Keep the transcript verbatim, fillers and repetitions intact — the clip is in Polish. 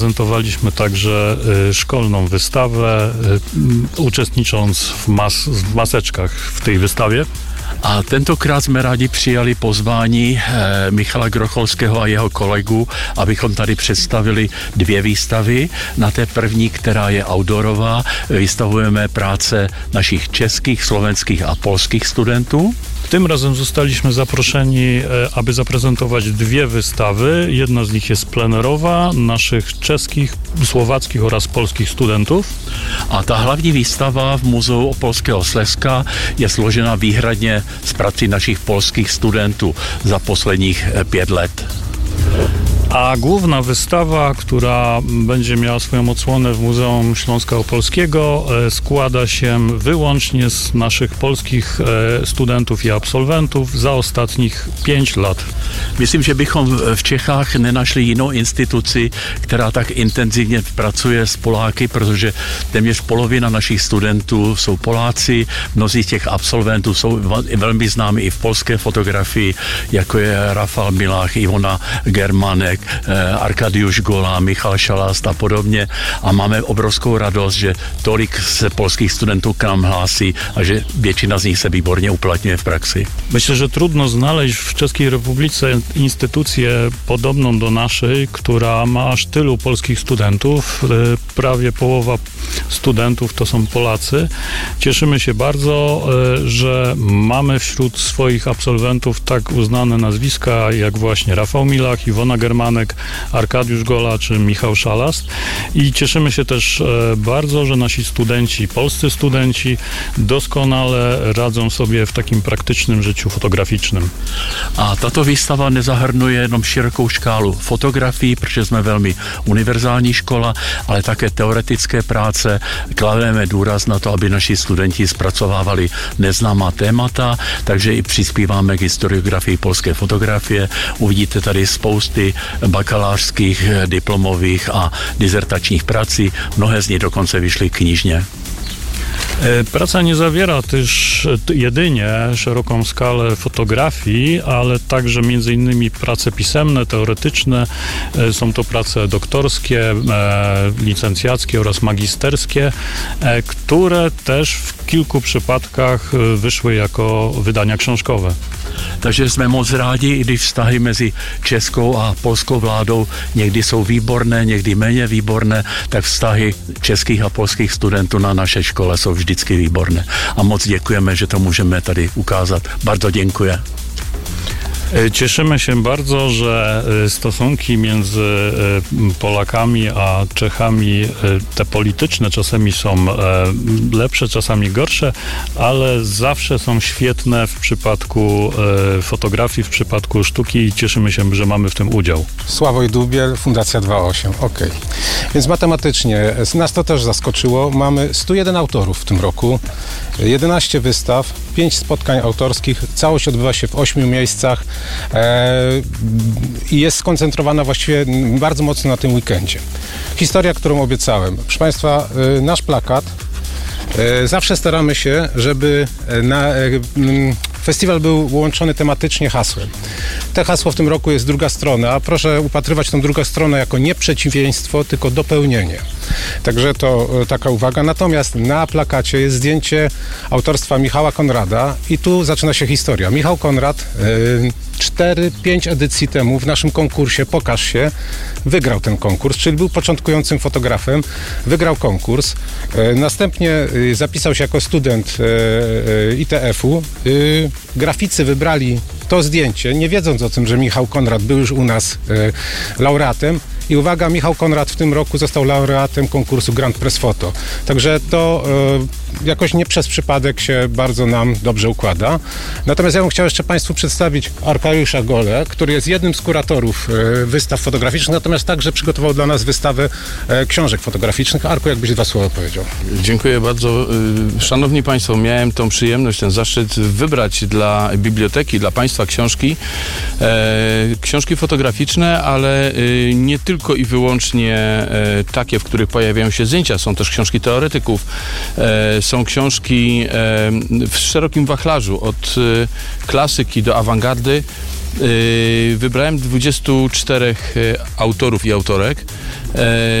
Prezentowaliśmy także y, szkolną wystawę, y, uczestnicząc w, mas- w maseczkach w tej wystawie. A tentokrát jsme rádi přijali pozvání eh, Michala Grocholského a jeho kolegů, abychom tady představili dvě výstavy. Na té první, která je outdoorová, vystavujeme práce našich českých, slovenských a polských studentů. Tym razem zostaliśmy zaproszeni, aby zaprezentować dwie wystawy. Jedna z nich jest plenerowa, naszych czeskich, słowackich oraz polskich studentów. A ta hlavní výstava v Muzeu Opolského Slezska je složena výhradně z prací našich polských studentů za posledních pět let. A główna wystawa, która będzie miała swoją odsłonę w Muzeum Śląska Opolskiego, składa się wyłącznie z naszych polskich studentów i absolwentów za ostatnich pięć lat. Myslím, že bychom v Čechách nenašli jinou instituci, která tak intenzivně pracuje s Poláky, protože téměř polovina našich studentů jsou Poláci, mnozí z těch absolventů jsou velmi známi i v polské fotografii, jako je Rafal Milach, Ivona Germanek, Arkadiusz Gola, Michal Šalast a podobně. A máme obrovskou radost, že tolik se polských studentů k nám hlásí a že většina z nich se výborně uplatňuje v praxi. Myślę, że trudno znaleźć w Czeskiej Republice instytucję podobną do naszej, która ma aż tylu polskich studentów. Prawie połowa studentów to są Polacy. Cieszymy się bardzo, że mamy wśród swoich absolwentów tak uznane nazwiska jak właśnie Rafał Milach, Iwona Germanek, Arkadiusz Gola czy Michał Szalast. I cieszymy się też bardzo, że nasi studenci, polscy studenci doskonale radzą sobie w takim praktycznym życiu fotograficznym. A tato výstava nezahrnuje jenom širokou škálu fotografií, protože jsme velmi univerzální škola, ale také teoretické práce. Klademe důraz na to, aby naši studenti zpracovávali neznámá témata, takže i přispíváme k historiografii polské fotografie. Uvidíte tady spousty bakalářských, diplomových a dizertačních prací. Mnohé z nich dokonce vyšly knižně. Praca nie zawiera też jedynie szeroką skalę fotografii, ale także między innymi prace pisemne, teoretyczne. Są to prace doktorskie, licencjackie oraz magisterskie, które też w kilku przypadkach wyszły jako wydania książkowe. Takže jsme moc rádi, i když vztahy mezi českou a polskou vládou někdy jsou výborné, někdy méně výborné, tak vztahy českých a polských studentů na naše škole jsou vždycky výborné. A moc děkujeme, že to můžeme tady ukázat. Bardzo dziękuję. Cieszymy się bardzo, że stosunki między Polakami a Czechami, te polityczne, czasami są lepsze, czasami gorsze, ale zawsze są świetne w przypadku fotografii, w przypadku sztuki i cieszymy się, że mamy w tym udział. Sławoj Dubiel, Fundacja dwa osiem, okej. Okay. Więc matematycznie nas to też zaskoczyło. Mamy stu jeden autorów w tym roku, jedenaście wystaw, pięć spotkań autorskich, całość odbywa się w ośmiu miejscach i jest skoncentrowana właściwie bardzo mocno na tym weekendzie. Historia, którą obiecałem. Proszę Państwa, nasz plakat, zawsze staramy się, żeby na festiwal był łączony tematycznie hasłem. To hasło w tym roku jest druga strona. Proszę upatrywać tę drugą stronę jako nie przeciwieństwo, tylko dopełnienie. Także to taka uwaga. Natomiast na plakacie jest zdjęcie autorstwa Michała Konrada i tu zaczyna się historia. Michał Konrad cztery pięć edycji temu w naszym konkursie Pokaż się wygrał ten konkurs, czyli był początkującym fotografem, wygrał konkurs. Następnie zapisał się jako student I T F-u. Graficy wybrali to zdjęcie, nie wiedząc o tym, że Michał Konrad był już u nas laureatem. I uwaga, Michał Konrad w tym roku został laureatem konkursu Grand Press Photo. Także to e, jakoś nie przez przypadek się bardzo nam dobrze układa. Natomiast ja bym chciał jeszcze Państwu przedstawić Arkadiusza Golę, który jest jednym z kuratorów e, wystaw fotograficznych, natomiast także przygotował dla nas wystawę e, książek fotograficznych. Arku, jakbyś dwa słowa powiedział. Dziękuję bardzo. Szanowni Państwo, miałem tą przyjemność, ten zaszczyt wybrać dla biblioteki, dla Państwa książki. E, książki fotograficzne, ale e, nie tylko tylko i wyłącznie e, takie, w których pojawiają się zdjęcia. Są też książki teoretyków. E, Są książki w szerokim wachlarzu, od klasyki do awangardy. Wybrałem dwudziestu czterech autorów i autorek.